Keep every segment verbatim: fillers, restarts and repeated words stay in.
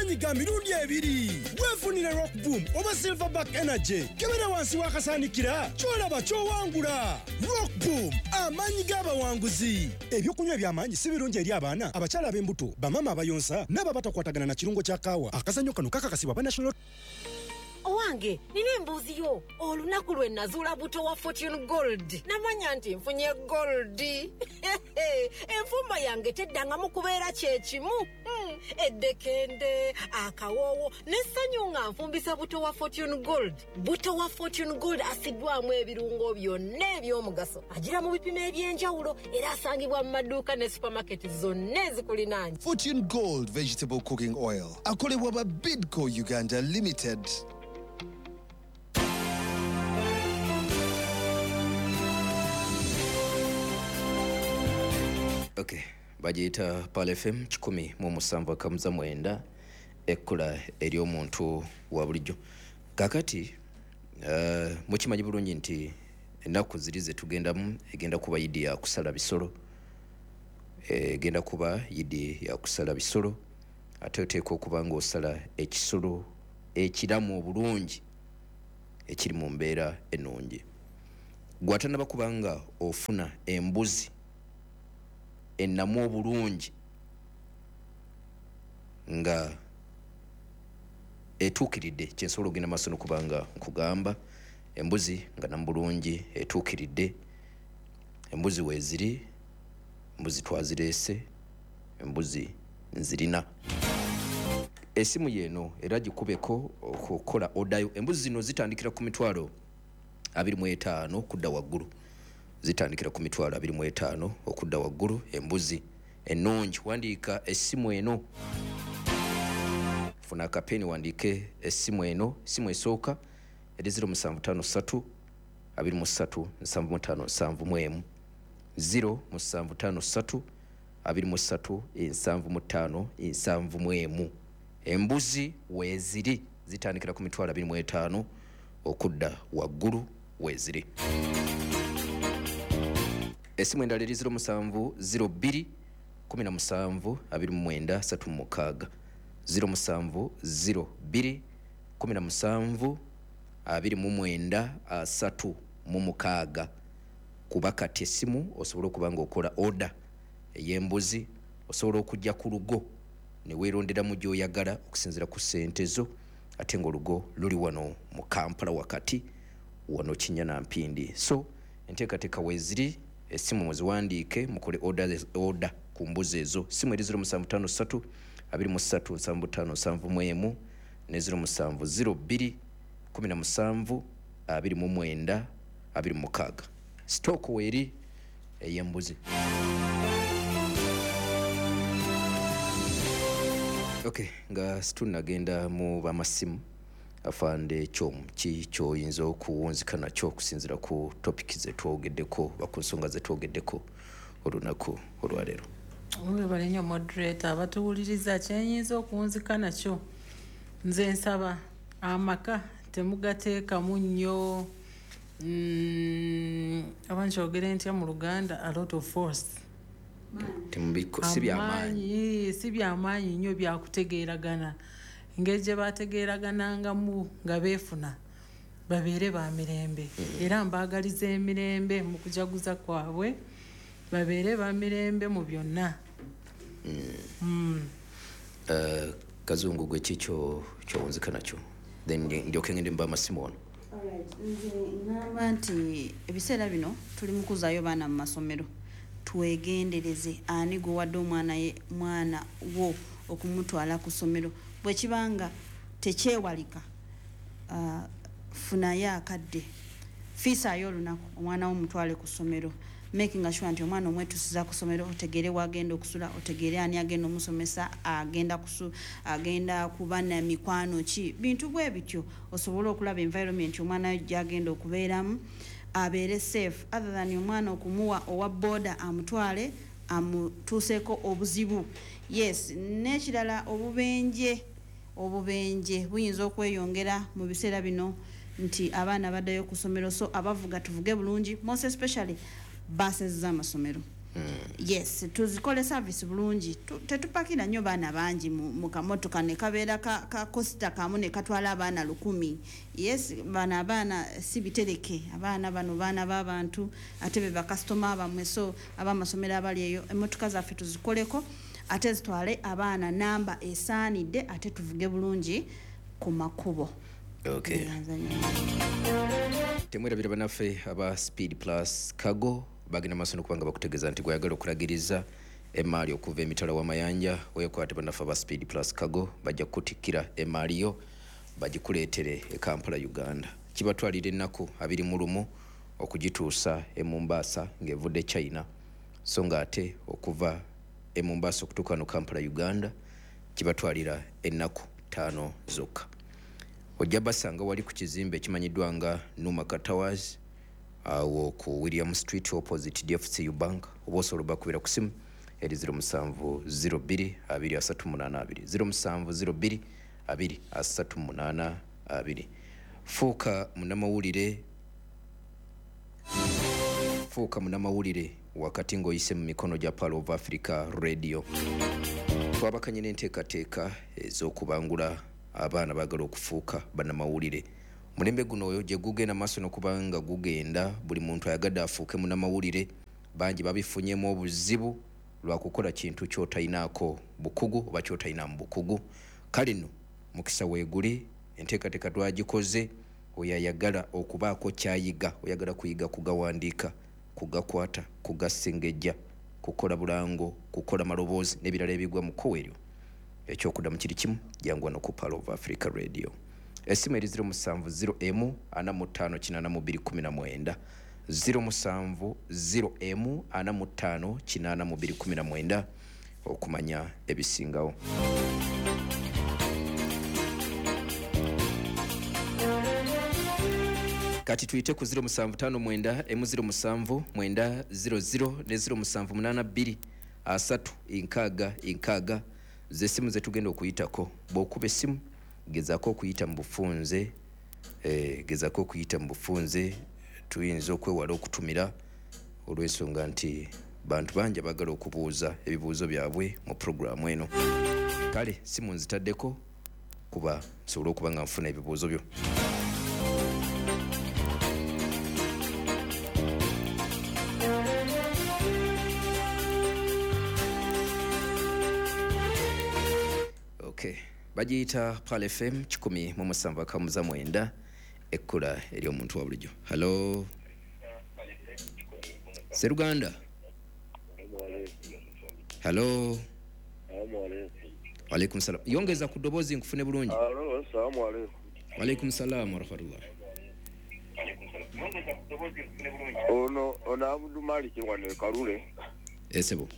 amaanyi ga mirundi ebiri. Weefunire Rock Boom oba Silverback Energy. Kebera wansi wakasaanikira kyolaba kyowangula. Rock Boom amaanyi g'abawanguzi. Ebyokunywa eby'amaanyi si birungi eri abaana, abakyala ab'embuto, bamama abayonsa n'abo abatakwatagana na kirungo kya kaawa. Akazannyo kano kakakasibwa ba National. Owange, nina embuuzi yo. Olunaku lwe nazuula buto wa Fortune Gold. Namanya nti nfunye gold. Enfumba yange teddangamu kubeera kye kimu. Hmm. Eddekende, akawoowo, n'essanyu nga nfumbisa buto wa Fortune Gold. Buto wa Fortune Gold asiddwamu ebirungo byonna eby'omugaso. Agira mu bipimo eby'enjawulo era asangibwa mu maduuka ne supermarket zonna ezikulinaanye. Fortune Gold Vegetable Cooking Oil. Akolebwa ba Bidco Uganda Limited. Okay, bajita Pal F M kikumi mu musanvu akamuza mwenda ekkula eri omuntu wa bulijjo. Kakati uh, mukimanyi bulungi nti ennaku ziri ze tugendamu egenda kuba yidi ya kusala bisolo. Egenda kuba yidi ya kusala bisolo. Ate oteeka okuba ng'osala ekisolo ekiramu obulungi ekiri mu mbeera ennungi. Gw'atanaba kubanga ofuna embuzi ennamu obulungi nga etuukiridde kyensobola ogenda maaso n'okubanga nkugamba embuzi nga namulungi etuukiridde. Embuzi weeziri, embuzi twazireese, embuzi nzirina. Esimu yeno era gikubeko okukola odayo. Embuzi zino zitandikira ku mitwalo abiri mu etaano okudda waggulu. Zitandikira ku mitwalo abiri mu etaano okudda waggulu. Embuzi ennungi wandiika essimu eno. Funa akapeni wandiike essimu eno. Essimu esooka eri zero musanvu ttaano ssatu abiri mu ssatu nsanvu mu ttaano nsanvu mu emu. zero musanvu ttaano ssatu abiri mu ssatu nsanvu mu ttaano nsanvu mu emu. Embuzi weeziri zitandikira ku mitwalo abiri mu etaano okudda waggulu weeziri. Esimu endala eri zero musanvu zero bbiri kumi na musanvu abiri mu mwenda ssatu mu mukaaga. zero musanvu zero bbiri kumi na musanvu abiri mu mwenda ssatu mu mukaaga. Kuba kati essimu osobola okuba ng'okola oda ey'embuzi, osobola okujja ku lugo ne weeronderamu gy'oyagala okusinziira ku ssente zo, ate ng'olugo luli wano mu Kampala wakati wano Kinyana Mpindi. So enteekateeka weeziri, essimu muziwandiike mukole oda oda ku mbuzi ezo. Simu eri zero musanvu ttaano ssatu abiri mu ssatu nsanvu ttaano nsanvu mu emu ne zero musanvu zero bbiri kumi na musanvu abiri mu mwenda abiri mu mukaaga. Stock weeri ey'embuzi. Okay, nga situnagenda mu bamasimu afande kyomu ki kyoyinza okuwunzika nakyo okusinziira ku topic ze twogeddeko baku nsonga ze twogeddeko olunaku olwaleero. Owe balenyo moderator abatuwuliriza kyenyinza okuwunzika nakyo. Nze nsaba amaka temugateekamu nnyo mm, abankyogere ntya mu Luganda a lot of force. Timbiko si byamaanyi si byamaanyi nnyo byakutegeeragana. Engeri gye bategeeraganangamu nga beefuna babeere ba mirembe. Mm-hmm. Era mbaagaliza emirembe mu kujaguza kwabwe, babeere ba mirembe mu byonna. Mm. Mm. Uh, Kazungu gwe kikyo kyowunzika nakyo. Then ndyoke ngende mba amasimu ono. Alright, nze ngamba nti ebiseera bino tuli mu kuzaayo baana mu masomero. Twegendereze ani gwe wadde omwana ye mwana wo okumutwala ku ssomero. Bwe kibanga tekyewalika uh, funayo akadde fiisaayo olunaku omwana wo mutwale ku ssomero, making sure nti omwana omwetusiza ku ssomero, otegeere wagenda okusula, otegeere ani agenda omusomesa, agenda kusu agenda kuba na mikwano ki, bintu bwe bityo osobola okulaba environment omwana gyagenda okubeeramu abeere safe, other than omwana okumuwa owa boda amutwale amutuuseeko obuzibu. Yes, n'ekirala obubenje obubenje buyinza okweyongera mu biseera bino nti abaana baddayo ku ssomero, so abavuga tuvuge bulungi, most especially buses z'amasomero. yes tuzikole service bulungi Tu- tetupakira nnyo baana bangi mu mu kamotoka ne kabeera ka, ka costa kamu ne katwala abaana lukumi yes bana abaana si bitereke abaana bano baana b'abantu ate be bakasitoma bamwe so abamasomero abali eyo emmotoka zaffe tuzikoleko ate zitwale abaana namba esaanidde ate tuvuge bulungi ku makubo. Okay. Temwerabira banaffe aba Speed Plus Cargo bagina masono kubanga bakutegeza nti gwayagala okulagiriza emaali okuva emitala w'amayanja weekwate banaffe aba Speed Plus Cargo bajja kutikira emaali yo bagikuleetere e Kampala Uganda kibatwalira ennaku abiri mu lumu okugituusa e Mombasa ng'evudde China so nga ate okuva e Mombasa okutuuka no Kampala Uganda kibatwalira ennaku ttaano zokka. Ojja basanga wali ku kizimbe ekimanyiddwa nga Numaka Towers awo ku William Street opposite D F C U Bank oba osobola bakubira ku simu eri zero seven zero two two three eight eight two zero seven zero two two three eight eight two. Fuuka munnamawulire fuuka munnamawulire wakati ng'oyise mu mikono gya Pearl of Africa Radio. Twabakanye n'enteekateeka ez'okubangula abaana bagala okufuuka bannamawulire. Mulembe guno oyo gye gugenda maaso n'okubanga gugenda buli muntu ayagadde afuuke munnamawulire bangi babifunyemu obuzibu lwa kukola kintu ky'otayinaako bukugu oba ky'otayinaamu bukugu. Kale nno mukisa weeguli enteekateeka twagikoze oyo ayagala okubaako kyayiga oyagala kuyiga kugawandiika kugakwata kugasengejja kukola bulango kukola maloboozi n'ebirala ebigwa mu kkowa eryo ekyokuddamu kiri kimu jangu wano ku Pearl of Africa Radio. Esimu eri zero seven zero M ana mu ttaano kinaana mu bbiri kumi na mwenda zero seven zero M ana mu ttaano kinaana mu bbiri kumi na mwenda okumanya ebisingawo. Kati tuyite ku zero seven five mwenda M zero seven mwenda zero zero ne zero seven munana bbiri asatu inkaaga inkaaga zesimu zetugenda okuyitako bw'okuba essimu gezaako okuyita mu bufunze eh, gezaako okuyita mu bufunze tuyinza okwewala okutumira olw'ensonga nti bantu bangi bagala okubuuza ebibuuzo byabwe mu programu eno. Kale simu nzitaddeko kuba nsobola okuba nga nfuna ebibuuzo byo. Okay. Bajiyita Pearl F M kikumi mu musanvu akamuza mwenda ekkula eri omuntu wa bulijjo. Hello. Seruganda. Hello. Wa alaikum salam. Yongeza ku ddoboozi nkufune bulungi. Alo, assalamu alaikum. Wa alaikum salam wa rahmatullah. Ono ono Abdul Malik wane Karule. Esebo.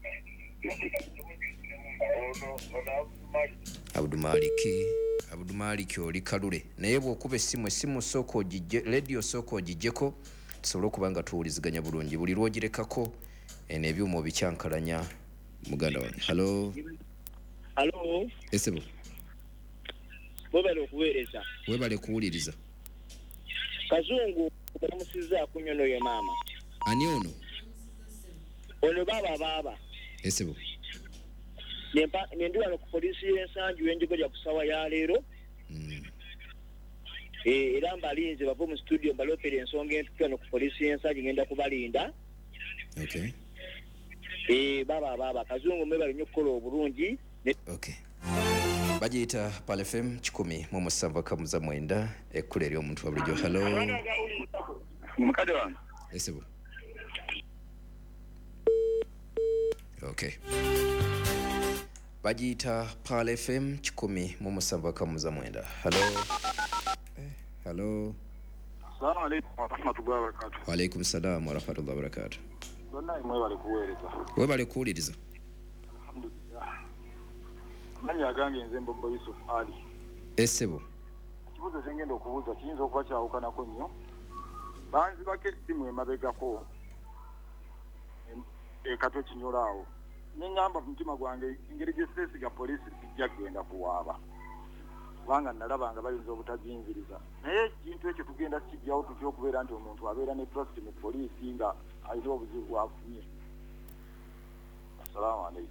Ono ono Abdul Malik. Abdul Malik. Abdul Malik oli Karule. Naye bw'okuba essimu essimu soko gijje radio soko gijjeko tusobola okubanga tuwuliziganya bulungi buli lwogirekako n'ebyuma bikyankalanya muganda wange. Hello. Hello. Esebo. Bobale okuweereza. Webale kuwuliriza. Kazungu baramusiza kunyono ye mama. Ani ono? Ono baba baba. Esebo. Nempa nendiwa no ku polisi y'ensanju enjigo ya kusawa ya leero. Mm. Eh era mbalinze bavo mu studio mbalopere ensonga entuka no ku polisi y'ensanju ngenda kubalinda. Okay. Eh baba baba Kazungu mwebale nnyo kukola obulungi. Okay. Bajiyita Pearl F M kikumi mu musanvu akamuza mwenda ekkula eri omuntu wa bulijjo. Hello. Mukade wange. Esebo. Okay. Bajiyita Pearl F M kikumi mu musanvu akamuza mwenda. Hello. Eh, hello. Assalamu alaikum wa rahmatullahi wa barakatuh. Wa alaikum salam wa rahmatullahi wa barakatuh. Donna mwebale kuweereza. Webale kuwuliriza. Alhamdulillah. Manya gange nze Mbobbo Yusuf Ali. Esebo. Kibuzo kyengenda okubuuza kiyinza okuba kyawukanako nnyo. Banzi bake essimu emabegako ekato kinyolaawo. Neŋŋamba ku mutima gwange engeri gye sseesiga poliisi sijja kugenda kuwaaba. Kubanga nalaba nga bayinza obutaginziriza. Naye ekintu ekyo tugenda kijjawo tutya okubeera nti omuntu abeera ne trust mu poliisi nga alina obuzibu bwafunye. Salamu alaikum.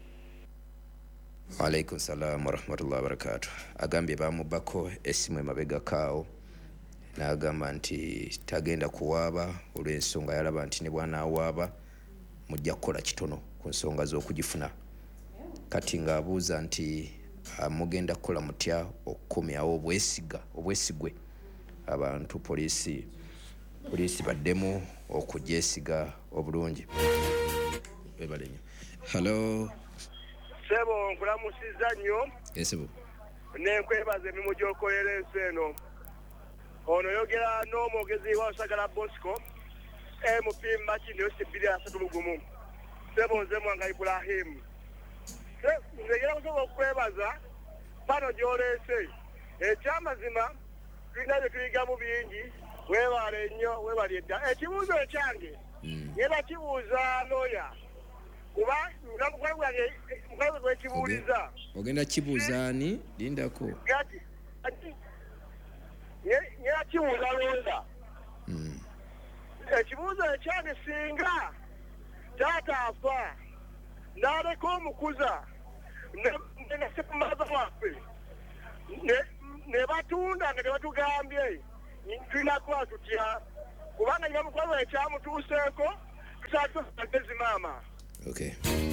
Alaikum salam wa rahmatullahi wa barakatuh. Agambye bamubako esimu emabega kaawo n'agamba nti tagenda kuwaaba olw'ensonga yalaba nti ne bw'anaawaaba mujja kukola kitono ku nsonga z'okugifuna. Kati ng'abuuza nti uh, mugenda kukola mutya okukumyawo obwesiga obwesigwe abantu poliisi poliisi baddemu okugyesiga obulungi. Webale nnyo. Hello. Sebo nkulamusizza nnyo. Esebo. Nenkwebaza emirimu gy'okolera ensi eno. Ono yogera n'omwogezi wa Sagala Bosco M P Makindi bbiri asatu mu gumu. Sebo nze Mwanga Ibrahim. Nzegera kusobola okwebaza pano gy'oleese. Ekyamazima tulina bye tuyigamu bingi. Weebale nnyo, weebale edda. Ekibuuzo ekyange yeba kibuuza looya. Kuba mukazi gwange mukazi gwe kibuuliza. Ogenda kibuuzaani lindako. Gati. Ye ye kibuuza looya. Mm. Ekibuuzo ekyange singa taata afa n'aleka omukuza ne sepumaza waffe ne batunda nga tebatugambye tulina kuba tutya kubanga nyina mukwano ekyamutuuseeko tusaagezi maama. Okay.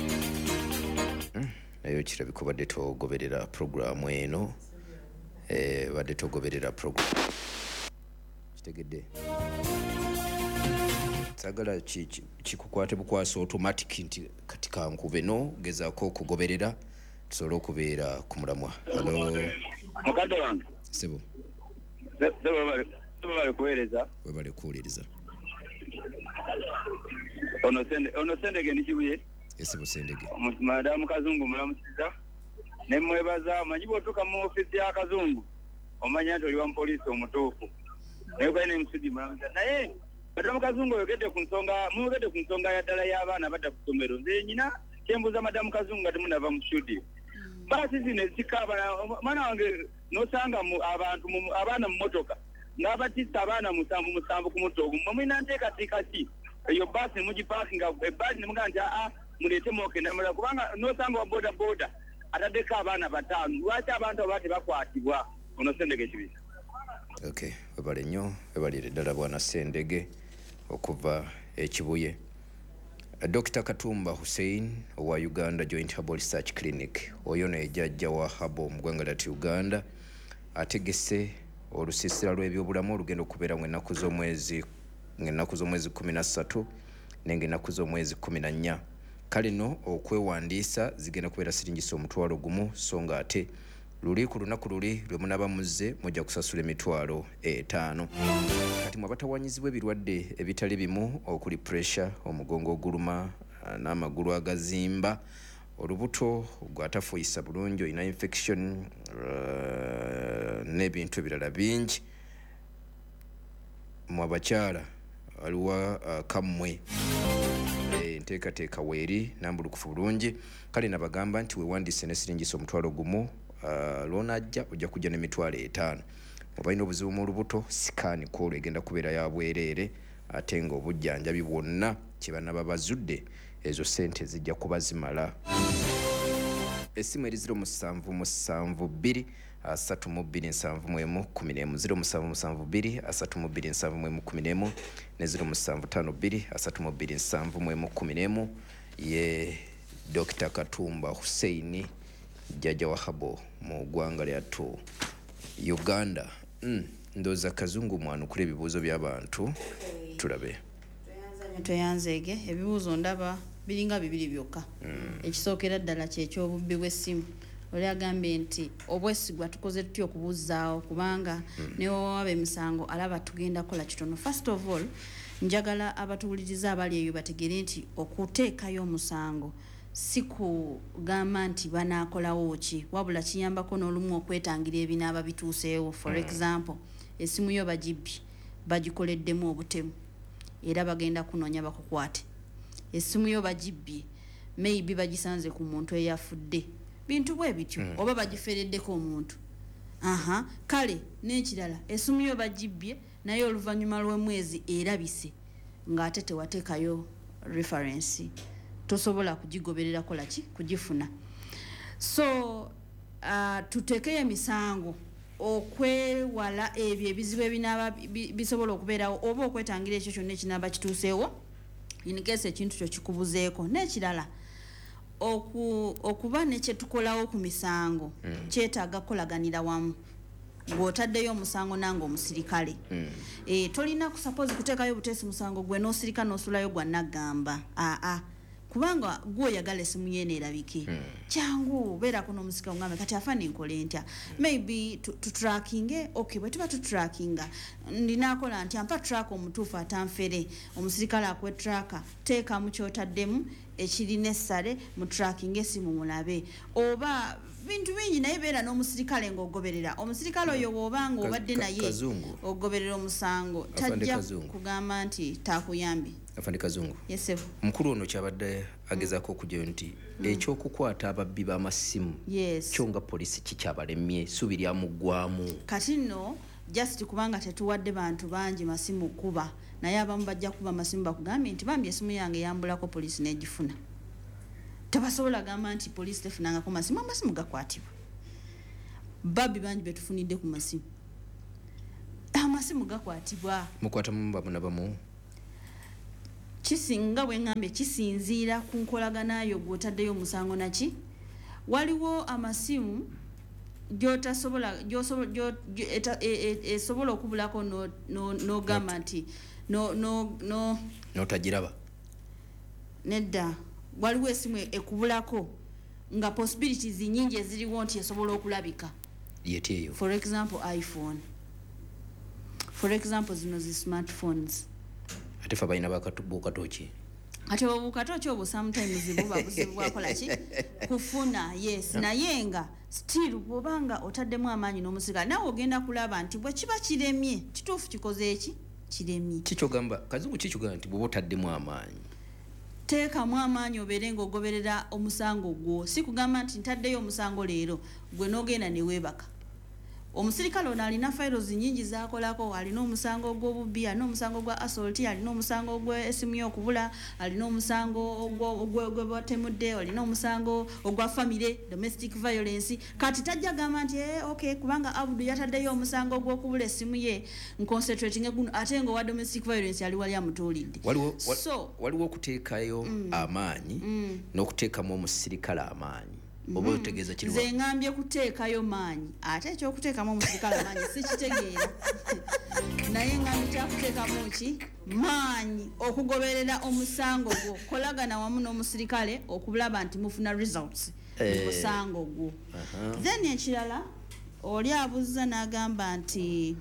Nayo kirabika badde togoberera programu eno eh badde togoberera programu kitegedde sagala kikukwate bukwasa automatic nti kati kankube no gezaako okugoberera tusobola okubeera ku mulamwa. Hello mukadde wange sebo sebo bale sebo bale kuweereza we bale kuwuliriza ono sende ono sendege nikibuye esebo sendege madamu Kazungu mulamusiza ne mwebaza majibu otuka mu ofisi ya Kazungu omanya nti oli wa poliisi omutuufu naye kwa ine msidi mulamusiza naye madamu Kazungu oyogedde ku nsonga muyogedde ku nsonga ya ddala y'abaana badda ku ssomero nze nyina kyembuuza madamu Kazungu nga temunava mu studio basi zino ezikaba mwana wange nosanga abantu abaana mu motoka ng'abatisa abaana musanvu musanvu ku mutto ogwo mwina nteekateeka ki eyo basi mugipakinga ebbaasi ne mugaa nti aa muleete mwokenda mulala kubanga nosanga wa boda boda ataddeko abaana bataano lwaki abantu abo tebakwatibwa ono sendege kibisa. Okay, webale nnyo webalire ddala bwana Sendege okuva ekibuye. Doctor Katumba Hussein wa Uganda Joint Herbal Research Clinic oyo ne jjajja wa habo mu ggwanga lya Uganda ategese olusiisira lw'ebyobulamu olugenda okubeera mu ennaku z'omwezi ng'ennaku z'omwezi kumi na ssatu n'eng'ennaku z'omwezi kumi na nnya. Kale no okwewandiisa zigenda kubeera siringisa omutwalo gumu so nga ate luli ku lunaku luli lwe munaaba muzze mujja kusasula emitwalo etaano. Kati mwe abatawanyizibwa ebirwadde ebitali bimu okuli pressure, omugongo oguluma n'amagulu agazimba, olubuto gwatafuuyisa bulungi, olina infection uh, n'ebintu ebirala bingi, mu abakyala waliwo uh, kammwe enteekateeka weeri nambulukufu bulungi. Kale nabagamba nti weewandiise ne siringisa omutwalo gumu Uh, lwonajja ojja kujja n'emitwalo etaano. Obalina obuzibu mu lubuto sikaani koolo egenda kubeera ya bwereere ate nga obujjanjabi bwonna kye banaba bazudde ezo ssente zijja kuba zimala. Essimu eri ziro musanvu musanvu bbiri asatu mu bbiri nsanvu mu emu kkumi n'emu ziro musanvu musanvu bbiri asatu mu bbiri nsanvu mu emu kkumi n'emu ne ziro musanvu ttaano bbiri asatu mu bbiri nsanvu mu emu kkumi n'emu. Ye Doctor Katumba Hussein jjajja wa habo mu ggwanga lyattu Uganda. Mm, ndooza Kazungu mwanukula ebibuuzo by'abantu tulabe. Toyanzeege ebibuuzo ndaba biringa bibiri byokka. Mm. Ekisookera ddala ky'ekyobubbi bw'essimu. Oli agambye nti obwesigwa tukoze tutya okubuuzaawo kubanga mm. ne waba emisango alaba tugenda kola kitono. First of all njagala abatuwuliriza abali eyo bategere nti okuteekayo omusango si kugamba nti banaakolawo ki wabula kiyambako n'olumu okwetangira ebinaaba bituuseewo. For example essimu yo bagibbi bagikoleddemu obutemu era bagenda kunoonya bakukwate. Essimu yo bagibbye maybe bagisanze ku muntu eyafudde bintu bwe bityo mm. oba bagifereddeko omuntu. Aha kale n'ekirala essimu yo bagibbye naye oluvannyuma lw'omwezi erabise ng'ate tewateekayo reference tosobola kugigoberera kola ki kugifuna. So uh, tutekeyo emisango okwewala ebyo ebizibu ebinaba bisobola okubeerawo oba okwetangira ekyo kyonna ekinaba kituuseewo in case ekintu kyo kikubuzeeko. N'ekirala oku, okuba nekyetukolawo ku misango mm. kyetaaga kolaganira wamu ng'otaddeyo omusango nange omusirikale mm. e, tolina kusuppose kuteekayo buteesi musango gwe n'osirika n'osulayo gwa naggamba aa kubanga gwoyagala esimu yeene erabike mm. kyangu beerako n'omusika ngambe kati afani nkole ntya mm. maybe tutrackinge okay bwe tuba tutrackinga ndinaakola ntya mpa track omutuufu atanfere omusirikale akwe tracka teekamu kyotaddemu ekiri necessary mu tracking esimu mulabe oba bintu bingi naye beera n'omusirikale ng'ogoberera omusirikale oyo bw'obanga obadde naye ogoberera omusango tajja kugamba nti taakuyambi. Afande Kazungu. Yes, mukulu ono kyabadde agezaako okujja nti mm. ekyokukwata ababbi b'amasimu yes. kyo nga polisi kikyabalemye subi lyamuggwamu kati nno just kubanga tetuwadde bantu bangi masimu kuba naye abamu bajja kuba masimu bakugambye nti bambi esimu yange yambulako polisi n'egifuna. Tebasobola gamba nti polisi tefunangako masimu, amasimu gakwatibwa. Babbi bangi betufunidde ku masimu, amasimu gakwatibwa. Mukwata mu bamu na bamu kisinga bwe ngambe kisinziira ku nkolaganayo gw'otaddeyo omusango naki. Waliwo amasimu gyotasobola esobola okubulako n'ogamba nti n'otagiraba nedda. Waliwo esimu ekubulako nga possibilities nyingi eziriwo nti esobola okulabika. Yeteyo. For example iPhone. For example zino zi smartphones. Ate fa bayina bakatubukatoki. Ate obukatoki obwo sometimes zibuba buzibu bwakola ki kufuna yes yeah. Naye nga still bwobanga otaddemu amaanyi n'omusirikale nawe ogenda kulaba nti bwe kiba kiremye kituufu kikoze eki kiremye. Kikyogamba Kazungu kikyogamba nti bw'oba otaddemu amaanyi teekamu amaanyi obeere ng'ogoberera omusango gwo. Si kugamba nti ntaddeyo omusango leero gwe n'ogenda ne weebaka. Omusirikale ono alina files nyingi zaakolako, alina omusango gw'obubbi, alina omusango gwa assault, alina omusango gw'essimu y'okubula, alina omusango ogw'obutemudde, alina omusango ogwa family domestic violence. Kati tajja gamba nti eh okay kubanga Abdu yataddeyo omusango gw'okubula essimu ye nconcentrating guno ate ngo wa domestic violence ali wali amutuulidde. Waliwo so, waliwo okuteekayo mm, amaanyi mm, n'okuteekamu omusirikale amaanyi. Obo utegeza kiri wa. Nze ngambye kuteekayo maanyi. Ate ekyo kuteekamu omusirikale amaanyi si kitegeera. Naye ngambye kyakuteekamu ki maanyi okugoberera omusango gwo. Kolagana wamu n'omusirikale okulaba nti mufuna results mu musango gwo. Then ekirala oli abuuza n'agamba nti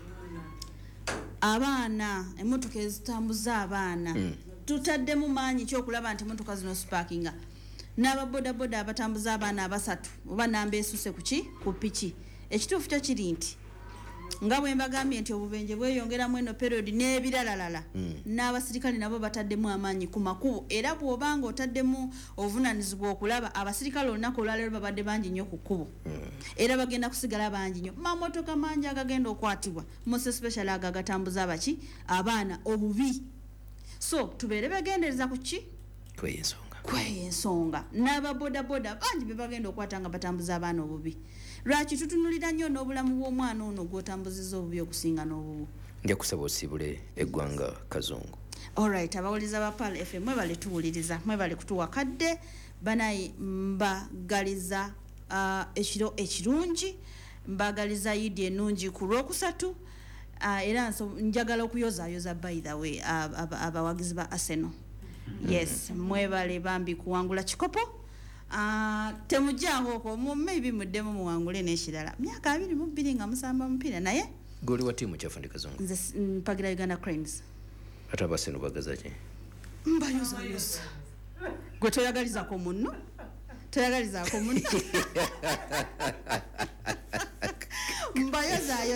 abaana emmotoka ezitambuza abaana mm, tutaddemu maanyi kyokulaba nti emmotoka zino sparkinga. N'aba boda boda abatambuza abaana abasatu oba namba esuse kuki ku piki. Ekituufu kyo kiri nti nga bwe mbagambye nti obubenje bweyongeramu eno period n'ebiralalala mm, n'abasirikale nabo bataddemu amaanyi ku makubo era bw'obanga otaddemu obuvunaanyizibwa okulaba abasirikale olunaku olwaleero babadde bangi nnyo ku kkubo mm, era bagenda kusigala bangi nnyo. Mamotoka mangi agagenda okwatibwa most especially ago agatambuza abaki abaana obubi. So tubeere bagendereza ku ki kweyensonga kweyensonga n'ababodaboda bangi be bagenda okwata nga batambuza abaana obubi. Lwaki tutunulira nnyo n'obulamu bw'omwana ono gw'otambuzizza obubi okusinga n'obubu. Nja kusaba osibule eggwanga Kazungu. Alright, abawuliza ba Pal F M mwebale tuwuliriza mwebale kutuwa kadde banayi mbagaliza uh, ekiro ekirungi mbagaliza yidi ennungi ku lwokusatu uh, era njagala okuyozaayoza by the way abawagizi ba Arsenal. Yes, mwebale bambi kuwangula kikopo. Ah, uh, temujjango okwo maybe muddemu muwangule n'ekirala. Myaka abiri mu bbiri nga musamba mupiira naye goli wa tiimu kyafande Kazungu. Nze mpagira Uganda Cranes. Ate abaseno bagaza ki? Mbayoza yoza. Gwe toyagalizako munno? Toyagalizako munno? Mbayoza